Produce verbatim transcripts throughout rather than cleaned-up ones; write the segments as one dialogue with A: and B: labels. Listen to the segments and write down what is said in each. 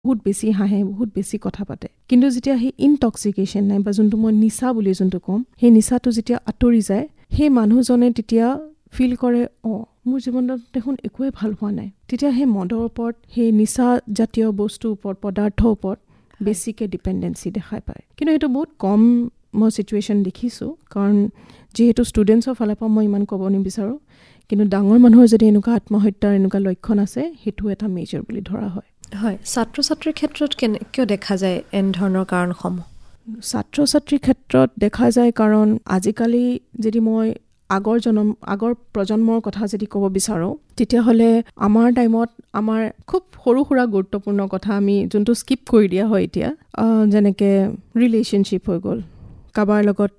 A: বহুত বেছি হাঁহে, বহুত বেছি কথা পাতে। কিন্তু যেতিয়া সেই ইনটক্সিকেশ্যন নাই বা যোনটো মই নিচা বুলি যোনটো ক'ম, সেই নিচাটো যেতিয়া আঁতৰি যায়, সেই মানুহজনে তেতিয়া ফিল কৰে, অঁ মোৰ জীৱনত দেখোন একোৱে ভাল হোৱা নাই। তেতিয়া সেই মদৰ ওপৰত, সেই নিচা জাতীয় বস্তুৰ ওপৰত, পদাৰ্থৰ ওপৰত বেছিকৈ ডিপেণ্ডেঞ্চি দেখাই পায়। কিন্তু সেইটো বহুত কম মই চিটুৱেশ্যন দেখিছোঁ, কাৰণ যিহেতু ষ্টুডেণ্টছৰ ফালৰ পৰা মই ইমান ক'ব নিবিচাৰোঁ, কিন্তু ডাঙৰ মানুহৰ যদি এনেকুৱা আত্মহত্যাৰ এনেকুৱা লক্ষণ আছে, সেইটো এটা মেজৰ বুলি ধৰা হয়।
B: হয়, ছাত্ৰ ছাত্ৰীৰ ক্ষেত্ৰত কেনে কিয় দেখা যায় এনেধৰণৰ কাৰণসমূহ?
A: ছাত্ৰ ছাত্ৰীৰ ক্ষেত্ৰত দেখা যায় কাৰণ আজিকালি যদি মই আগৰ জনম আগৰ প্ৰজন্মৰ কথা যদি ক'ব বিচাৰোঁ, তেতিয়াহ'লে আমাৰ টাইমত আমাৰ খুব সৰু সুৰা গুৰুত্বপূৰ্ণ কথা আমি যোনটো স্কিপ কৰি দিয়া হয় এতিয়া, যেনেকৈ ৰিলেশ্যনশ্বিপ হৈ গ'ল, কাৰোবাৰ লগত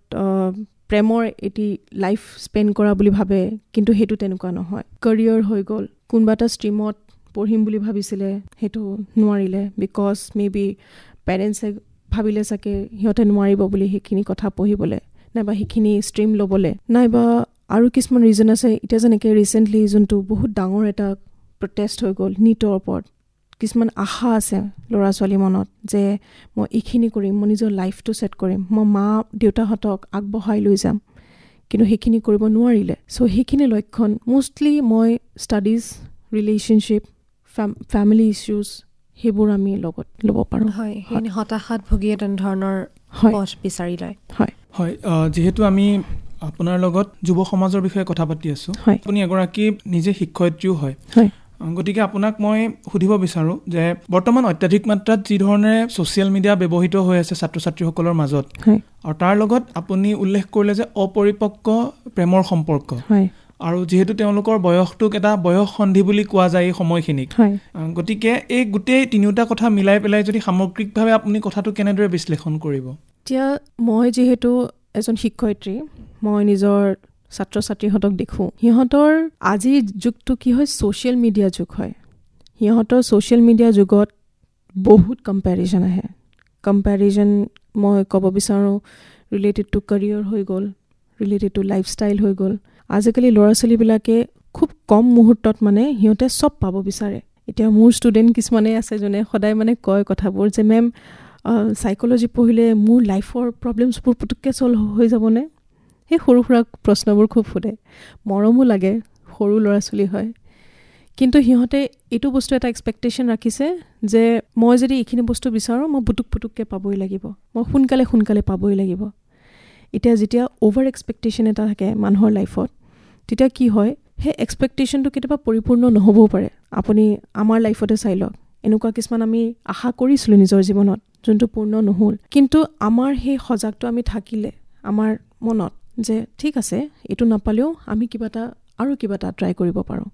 A: প্ৰেমৰ এটি লাইফ স্পেণ্ড কৰা বুলি ভাবে, কিন্তু সেইটো তেনেকুৱা নহয়। কেৰিয়াৰ হৈ গ'ল, কোনোবা এটা ষ্ট্ৰীমত পঢ়িম বুলি ভাবিছিলে, সেইটো নোৱাৰিলে, বিকজ মে বি পেৰেণ্টছে ভাবিলে চাগে সিহঁতে নোৱাৰিব বুলি সেইখিনি কথা পঢ়িবলৈ, নাইবা সেইখিনি ষ্ট্ৰীম ল'বলৈ, নাইবা আৰু কিছুমান ৰিজন আছে। এতিয়া যেনেকৈ ৰিচেণ্টলি যোনটো বহুত ডাঙৰ এটা প্ৰটেষ্ট হৈ গ'ল নীটৰ ওপৰত, কিছুমান আশা আছে ল'ৰা ছোৱালীৰ মনত যে মই এইখিনি কৰিম, মই নিজৰ লাইফটো ছেট কৰিম, মই মা দেউতাহঁতক আগবঢ়াই লৈ যাম, কিন্তু সেইখিনি কৰিব নোৱাৰিলে। চ' সেইখিনি লক্ষণ মষ্টলি মই ষ্টাডিজ, ৰিলেশ্যনশ্বিপ, ফেমিলি ইছ্যুজ, সেইবোৰ আমি লগত ল'ব পাৰোঁ।
B: হয়, সেই হতাশাত ভুগিয়ে তেনেধৰণৰ পথ বিচাৰি লয়।
A: হয়
C: হয়, যিহেতু আমি আপোনাৰ লগত যুৱ সমাজৰ বিষয়ে কথা পাতি আছোঁ, আপুনি এগৰাকী নিজে শিক্ষয়িত্ৰীও হয়, গতিকে আপোনাক মই সুধিব বিচাৰোঁ যে বৰ্তমান অত্যাধিক মাত্ৰাত যি ধৰণে ছ'চিয়েল মিডিয়া ব্যৱহৃত হৈ আছে ছাত্ৰ ছাত্ৰীসকলৰ মাজত, আৰু তাৰ লগত আপুনি উল্লেখ কৰিলে যে অপৰিপক্ক প্ৰেমৰ সম্পৰ্ক, আৰু যিহেতু তেওঁলোকৰ বয়সটোক এটা বয়স সন্ধি বুলি কোৱা যায় এই সময়খিনিক, গতিকে এই গোটেই তিনিওটা কথা মিলাই পেলাই যদি সামগ্ৰিকভাৱে আপুনি কথাটো কেনেদৰে বিশ্লেষণ কৰিব?
A: এতিয়া মই যিহেতু এজন শিক্ষয়িত্ৰী, মই নিজৰ ছাত্ৰ ছাত্ৰীহঁতক দেখোঁ, সিহঁতৰ আজিৰ যুগটো কি হয়, ছ'চিয়েল মিডিয়া যুগ হয়। সিহঁতৰ ছ'চিয়েল মিডিয়া যুগত বহুত কম্পেৰিজন আহে। কম্পেৰিজন মই ক'ব বিচাৰোঁ ৰিলেটেড টু কেৰিয়াৰ হৈ গ'ল, ৰিলেটেড টু লাইফষ্টাইল হৈ গ'ল। আজিকালি ল'ৰা ছোৱালীবিলাকে খুব কম মুহূৰ্তত মানে সিহঁতে চব পাব বিচাৰে। এতিয়া মোৰ ষ্টুডেণ্ট কিছুমানে আছে যোনে সদায় মানে কয় কথাবোৰ যে মেম চাইক'লজি পঢ়িলে মোৰ লাইফৰ প্ৰব্লেমছবোৰ পুটুককৈ চল্ভ হৈ যাবনে? সেই সৰু সুৰা প্ৰশ্নবোৰ খুব সোধে, মৰমো লাগে, সৰু ল'ৰা ছোৱালী হয়। কিন্তু সিহঁতে এইটো বস্তু এটা এক্সপেক্টেশ্যন ৰাখিছে যে মই যদি এইখিনি বস্তু বিচাৰোঁ, মই পুটুক পুটুককৈ পাবই লাগিব, মই সোনকালে সোনকালে পাবই লাগিব। এতিয়া যেতিয়া অ'ভাৰ এক্সপেক্টেশ্যন এটা থাকে মানুহৰ লাইফত, তেতিয়া কি হয়, সেই এক্সপেক্টেশ্যনটো কেতিয়াবা পৰিপূৰ্ণ নহ'বও পাৰে। আপুনি আমাৰ লাইফতে চাই লওক, এনেকুৱা কিছুমান আমি আশা কৰিছিলোঁ নিজৰ জীৱনত, যোনটো পূৰ্ণ নহ'ল। কিন্তু আমাৰ সেই সজাগটো আমি থাকিলে আমাৰ মনত যে ঠিক আছে, এইটো নাপালেও আমি কিবা এটা আৰু কিবা এটা ট্ৰাই কৰিব পাৰোঁ।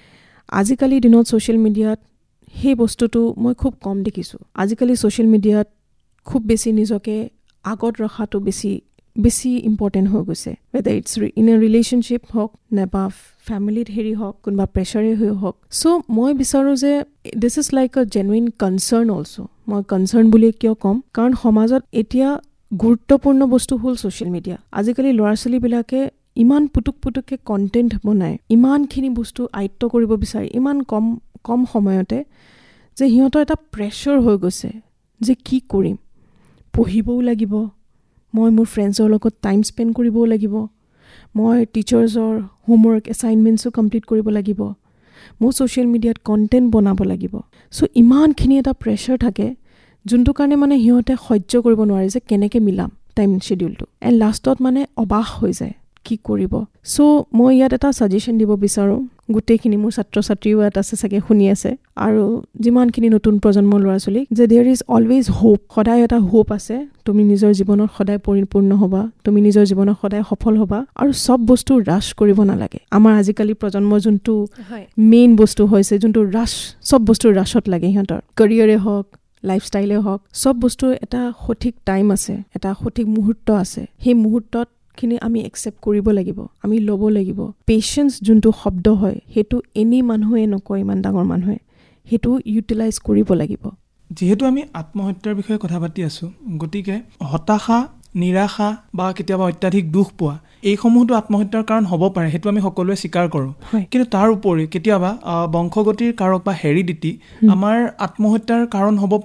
A: আজিকালি দিনত ছ'চিয়েল মিডিয়াত সেই বস্তুটো মই খুব কম দেখিছোঁ। আজিকালি ছ'চিয়েল মিডিয়াত খুব বেছি নিজকে আগত ৰখাটো বেছি বেছি ইম্পৰ্টেণ্ট হৈ গৈছে, weather it's in a relationship হওক, নাইবা ফেমিলিত হেৰি হওক, কোনোবা প্ৰেছাৰে হৈ হওক। চ' মই বিচাৰোঁ যে this is like a genuine concerned also'. মই কনচাৰ্ণ বুলি কিয় ক'ম, কাৰণ সমাজত এতিয়া গুৰুত্বপূৰ্ণ বস্তু হ'ল ছ'চিয়েল মিডিয়া। আজিকালি ল'ৰা ছোৱালীবিলাকে ইমান পুটুক পুটুককৈ কণ্টেণ্ট বনায়, ইমানখিনি বস্তু আয়ত্ব কৰিব বিচাৰে ইমান কম কম সময়তে, যে সিহঁতৰ এটা প্ৰেছাৰ হৈ গৈছে যে কি কৰিম, পঢ়িবও লাগিব, মই মোৰ ফ্ৰেণ্ডছৰ লগত টাইম স্পেণ্ড কৰিবও লাগিব, মই টিচাৰ্ছৰ হোমৱৰ্ক এছাইনমেণ্টছো কমপ্লিট কৰিব লাগিব, মোৰ ছ'চিয়েল মিডিয়াত কণ্টেণ্ট বনাব লাগিব। চ' ইমানখিনি এটা প্ৰেছাৰ থাকে, যোনটো কাৰণে মানে সিহঁতে সহ্য কৰিব নোৱাৰে যে কেনেকৈ মিলাম টাইম শ্বেডিউলটো, এণ্ড লাষ্টত মানে অবাস হৈ যায় কি কৰিব। চ' মই ইয়াত এটা ছাজেশ্যন দিব বিচাৰোঁ, গোটেইখিনি মোৰ ছাত্ৰ ছাত্ৰীও ইয়াত আছে চাগে শুনি আছে, আৰু যিমানখিনি নতুন প্ৰজন্মৰ ল'ৰা ছোৱালীক, যে দেয়াৰ ইজ অলৱেজ হোপ, সদায় এটা হোপ আছে, তুমি নিজৰ জীৱনত সদায় পৰিপূৰ্ণ হ'বা, তুমি নিজৰ জীৱনত সদায় সফল হ'বা, আৰু চব বস্তু ৰাছ কৰিব নালাগে। আমাৰ আজিকালি প্ৰজন্মৰ যোনটো মেইন বস্তু হৈছে, যোনটো ৰাছ, চব বস্তু ৰাছত লাগে সিহঁতৰ, কেৰিয়াৰে হওক, লাইফষ্টাইলে হওক, চব বস্তুৰ এটা সঠিক টাইম আছে, এটা সঠিক মুহূৰ্ত আছে। সেই মুহূৰ্তত খিনি আমি একচেপ্ট কৰিব লাগিব, আমি ল'ব লাগিব। পেচেন্স যোনটো শব্দ হয়, সেইটো এনেই মানুহে নকয়, ইমান ডাঙৰ মানুহে সেইটো ইউটিলাইজ কৰিব লাগিব।
C: যিহেতু আমি আত্মহত্যাৰ বিষয়ে কথা পাতি আছোঁ, গতিকে হতাশা, নিৰাশা বা কেতিয়াবা অত্যাধিক দুখ পোৱা, এইসমূহতো আত্মহত্যাৰ কাৰণ হ'ব পাৰে, সেইটো আমি সকলোৱে স্বীকাৰ কৰোঁ। কিন্তু তাৰ উপৰি কেতিয়াবা বংশগতিৰ কাৰক বা হেৰিডিটি আমাৰ আত্মহত্যাৰ কাৰণ হ'ব